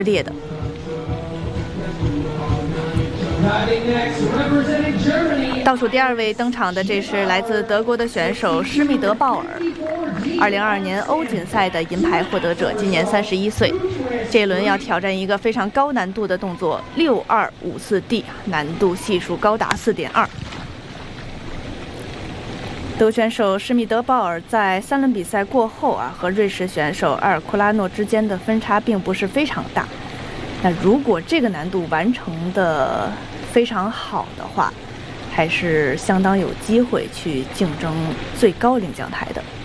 列的。倒数第2位登场的，这是来自德国的选手施密德鲍尔，2022年欧锦赛的银牌获得者，今年31岁。这一轮要挑战一个非常高难度的动作6254D，难度系数高达4.2。德国选手施密德鲍尔在3轮比赛过后和瑞士选手埃尔库拉诺之间的分差并不是非常大。那如果这个难度完成的非常好的话，还是相当有机会去竞争最高领奖台的。